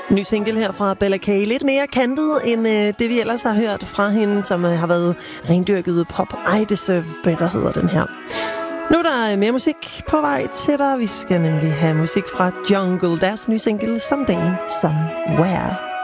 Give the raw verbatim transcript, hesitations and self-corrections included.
Ny single her fra Bella K. Lidt mere kantet end øh, det, vi ellers har hørt fra hende, som øh, har været rendyrket pop. I Deserve Better hedder den her. Nu er der mere musik på vej til dig. Vi skal nemlig have musik fra Jungle. Deres nye single Someday Somewhere.